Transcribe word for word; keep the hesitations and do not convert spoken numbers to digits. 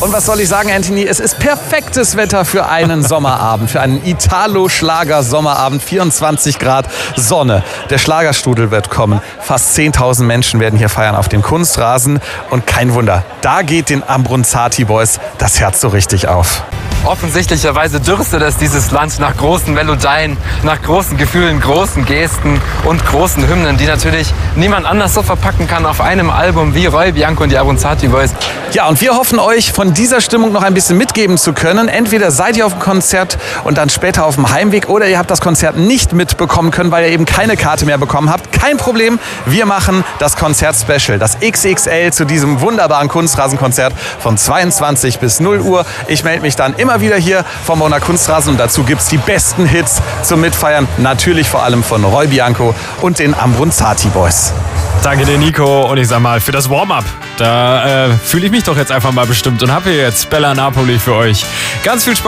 Und was soll ich sagen, Anthony? Es ist perfektes Wetter für einen Sommerabend, für einen Italo-Schlager-Sommerabend. vierundzwanzig Grad Sonne. Der Schlagerstrudel wird kommen. Fast zehntausend Menschen werden hier feiern auf dem Kunstrasen. Und kein Wunder, da geht den Abruzzati Boys das Herz so richtig auf. Offensichtlicherweise dürstet es dieses Land nach großen Melodien, nach großen Gefühlen, großen Gesten und großen Hymnen, die natürlich niemand anders so verpacken kann auf einem Album wie Roy Bianco und die Abruzzati Boys. Ja, und wir hoffen euch von dieser Stimmung noch ein bisschen mitgeben zu können. Entweder seid ihr auf dem Konzert und dann später auf dem Heimweg oder ihr habt das Konzert nicht mitbekommen können, weil ihr eben keine Karte mehr bekommen habt. Kein Problem, wir machen das Konzert-Special, das X X L zu diesem wunderbaren Kunstrasenkonzert von zweiundzwanzig bis null Uhr. Ich melde mich dann immer wieder hier vom Bonner Kunstrasen und dazu gibt es die besten Hits zum Mitfeiern. Natürlich vor allem von Roy Bianco und den Abruzzati Boys. Danke dir, Nico. Und ich sag mal, für das Warm-up, da äh, fühle ich mich doch jetzt einfach mal bestimmt und habe hier jetzt Bella Napoli für euch. Ganz viel Spaß.